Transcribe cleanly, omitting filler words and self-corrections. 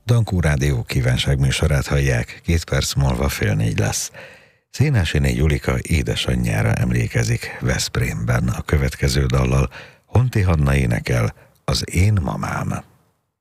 Dankó Rádió kívánságműsorát hallják, 2 perc múlva 3:30 lesz. Szénásiné Julika édesanyjára emlékezik Veszprémben a következő dallal. Honti Hanna énekel, Az én mamám.